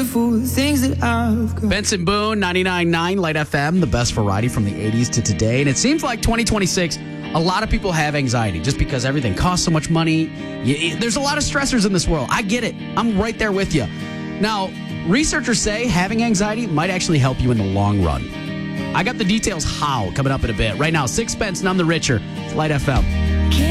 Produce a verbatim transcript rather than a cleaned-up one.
beautiful things that I've got. Benson Boone, ninety-nine point nine Light F M, the best variety from the eighties to today. And it seems like twenty twenty-six, a lot of people have anxiety just because everything costs so much money. You, there's a lot of stressors in this world. I get it. I'm right there with you. Now, researchers say having anxiety might actually help you in the long run. I got the details how coming up in a bit. Right now, Sixpence, None the Richer. It's Light F M.